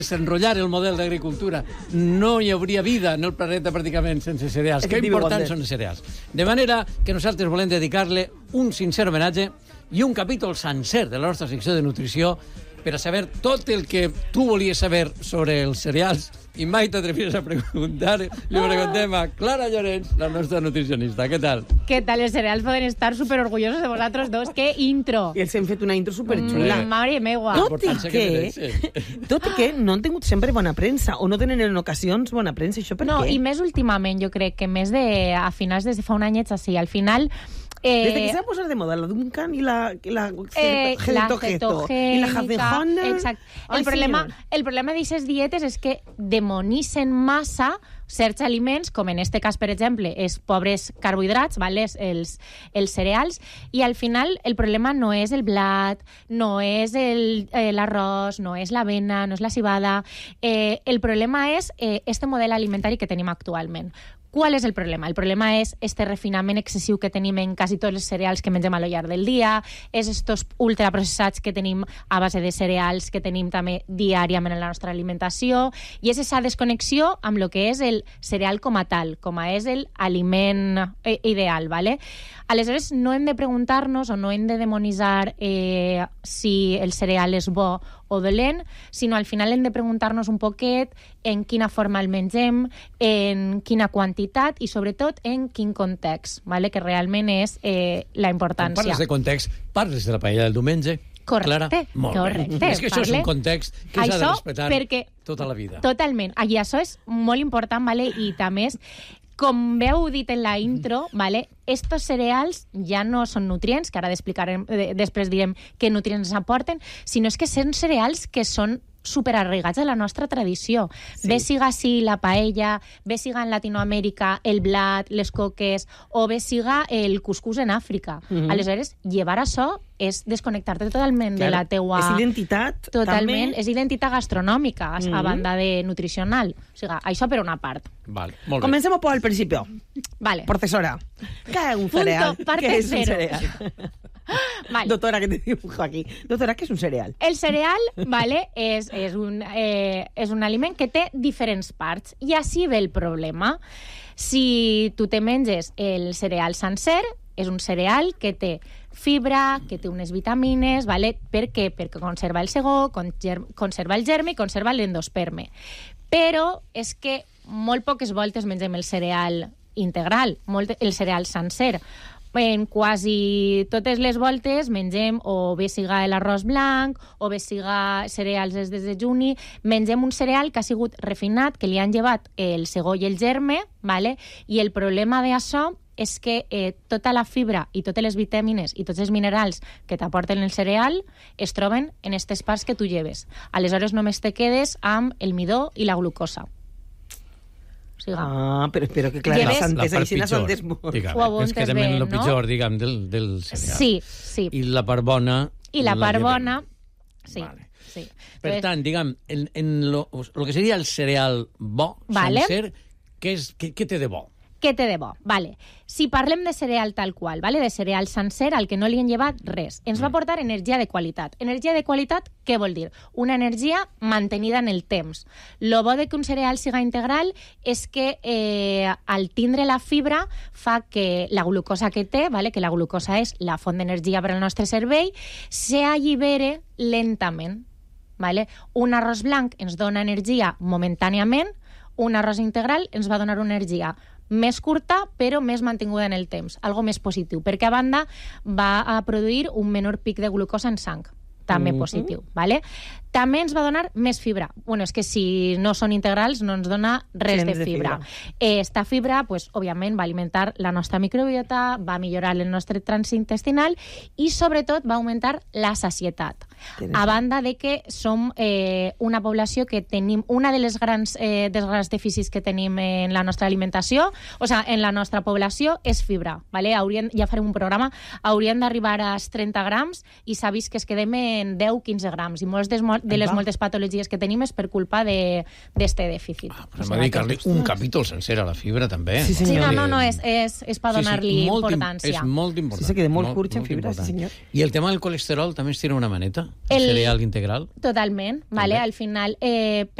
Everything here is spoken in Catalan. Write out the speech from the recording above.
desenrotllar el model d'agricultura, no hi hauria vida en el planeta pràcticament sense cereals. Que importants són els cereals. De manera que nosaltres volem dedicar-li un sincer homenatge i un capítol sencer de la nostra secció de nutrició per a saber tot el que tu volies saber sobre els cereals i mai t'atrevies a preguntar. Li preguntem a Clara Llorens, la nostra nutricionista. Què tal? Què tal? Els cereals poden estar superorgullosos de vosaltres dos. Que intro! I els hem fet una intro superxula. Mare meua. Tot i que no han tingut sempre bona premsa, o no tenen en ocasions bona premsa. Això per què? No, i més últimament, jo crec que més a finals des de fa un anyet així. Al final... Desde que se va a posar de moda la Duncan y la cetogénica y la Havejona. Exacte. El problema d'aquestes dietes és que demonissen massa certs aliments, com en este cas, per exemple, els pobres carbohidrats, ¿vale? els cereals, i al final el problema no és el blat, no és l'arròs, no és l'avena, no és la cibada. El problema és este model alimentari que tenim actualment. ¿Cuál és el problema? El problema és este refinament excessiu que tenim en quasi tots els cereals que mengem a lo llarg del dia, és estos ultraprocessats que tenim a base de cereals que tenim també diàriament en la nostra alimentació, i és aquesta desconnexió amb el que és el cereal com a tal, com a és l'aliment ideal, ¿vale? Aleshores, no hem de preguntar-nos o no hem de demonitzar si el cereal és bo o dolent, sinó al final hem de preguntar-nos un poquet en quina forma el mengem, en quina quantitat i sobretot en quin context, ¿vale? Que realment és la importància. Quan parles de context, parles de la paella del diumenge. Correcte, Clara? Molt correcte. Bé. És que això és un context que s'ha de respectar tota la vida. Totalment. I això és molt important, ¿vale? I també és, com bé heu dit en la intro, ¿vale? Estos cereals ja no són nutrients, que ara després direm què nutrients aporten, sinó és que són cereals que són superarraigats a la nostra tradició. Sí. Bé siga així la paella, bé siga en Latinoamèrica el blat, les coques, o bé siga el cuscús en Àfrica. Aleshores, llevar això és desconnectar-te totalment de la teua... És identitat, totalment, també. És identitat gastronòmica, a banda de nutricional. O sigui, això per una part. Vale, molt bé. Comencemos por el principio. Vale. Profesora, ¿qué es un cereal? ¿Qué es un cereal? Vale. Doctora, que te dibujo aquí. Doctora, ¿qué es un cereal? El cereal, vale, és un aliment que té diferents parts. I així ve el problema. Si tu te menges el cereal sencer, és un cereal que té fibra, que té unes vitamines, ¿vale? Per què? Perquè conserva el segó, conserva el germe i conserva l'endosperme. Però és que molt poques voltes mengem el cereal integral, el cereal sencer. En quasi totes les voltes mengem o bé siga l'arròs blanc o bé siga cereals des de dejuni, mengem un cereal que ha sigut refinat, que li han llevat el segó i el germe, ¿vale? I el problema d'això és que tota la fibra i totes les vitamines i tots els minerals que t'aporten el cereal es troben en aquestes parts que tu lleves. Aleshores només te quedes amb el midó i la glucosa. Però espero que clar, la part pitjor, és que també el pitjor, diguem, del cereal. Sí. I la part bona... I la part bona, sí. Vale. Sí. Per tant, diguem, en lo que seria el cereal bo, sencer, què té de bo? Què té de bo? Vale. Si parlem de cereal tal qual, vale? De cereal sencer, al que no li han llevat res, ens va portar energia de qualitat. Energia de qualitat, què vol dir? Una energia mantenida en el temps. Lo bo de que un cereal siga integral és que al tindre la fibra fa que la glucosa que té, vale? Que la glucosa és la font d'energia per al nostre cervell, s'allibere lentament. Vale? Un arròs blanc ens dona energia momentàniament, un arròs integral ens va donar una energia més curta, però més mantinguda en el temps, algo més positiu, perquè a banda va a produir un menor pic de glucosa en sang, també positiu, ¿vale? També ens va donar més fibra. Bueno, és que si no són integrals no ens dona res de fibra. Esta fibra, pues, òbviament, va alimentar la nostra microbiota, va millorar el nostre trànsit intestinal i, sobretot, va augmentar la sacietat. A banda de que som una població que tenim... Una de les grans dèficits que tenim en la nostra alimentació, o sigui, en la nostra població, és fibra, ¿vale? Ja farem un programa, hauríem d'arribar als 30 grams i s'ha vist que es quedem en 10-15 grams, i molts de les moltes patologies que tenim és per culpa d'este dèficit. Pues hem de dedicar-li un capítol sencer a la fibra, també. Sí, Sí, no, és per donar-li importància. És molt important. Sí, se queda molt curt en fibra, sí, senyor. I el tema del colesterol també es tira una maneta? El cereal integral? Totalment, vale? Al final